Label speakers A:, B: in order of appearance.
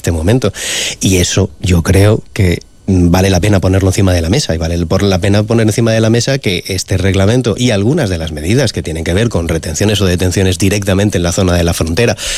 A: este momento. Y eso yo creo que vale la pena ponerlo encima de la mesa, y vale la pena poner encima de la mesa que este reglamento y algunas de las medidas que tienen que ver con retenciones o detenciones directamente en la zona de la frontera,